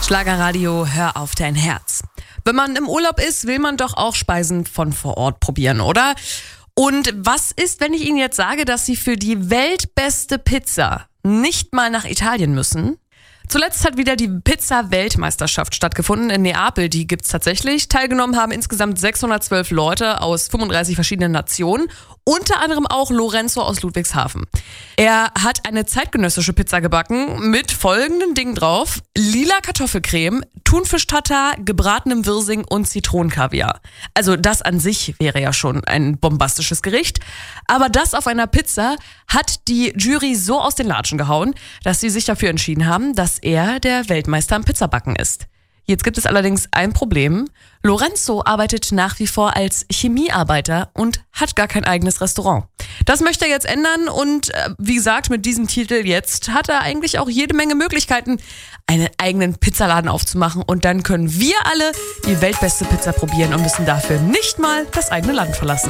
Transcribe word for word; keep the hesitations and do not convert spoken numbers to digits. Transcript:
Schlagerradio, hör auf dein Herz. Wenn man im Urlaub ist, will man doch auch Speisen von vor Ort probieren, oder? Und was ist, wenn ich Ihnen jetzt sage, dass Sie für die weltbeste Pizza nicht mal nach Italien müssen? Zuletzt hat wieder die Pizza-Weltmeisterschaft stattgefunden in Neapel. Die gibt's tatsächlich. Teilgenommen haben insgesamt sechshundertzwölf Leute aus fünfunddreißig verschiedenen Nationen. Unter anderem auch Lorenzo aus Ludwigshafen. Er hat eine zeitgenössische Pizza gebacken mit folgenden Dingen drauf: lila Kartoffelcreme, Thunfisch-Tatar, gebratenem Wirsing und Zitronenkaviar. Also das an sich wäre ja schon ein bombastisches Gericht. Aber das auf einer Pizza hat die Jury so aus den Latschen gehauen, dass sie sich dafür entschieden haben, dass er der Weltmeister am Pizzabacken ist. Jetzt gibt es allerdings ein Problem. Lorenzo arbeitet nach wie vor als Chemiearbeiter und hat gar kein eigenes Restaurant. Das möchte er jetzt ändern und äh, wie gesagt, mit diesem Titel jetzt hat er eigentlich auch jede Menge Möglichkeiten, einen eigenen Pizzaladen aufzumachen, und dann können wir alle die weltbeste Pizza probieren und müssen dafür nicht mal das eigene Land verlassen.